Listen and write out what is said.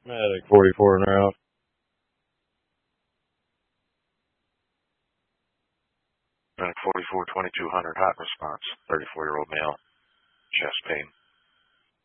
Medic 44 and out. Medic 44, 2200, hot response, 34-year-old male, chest pain.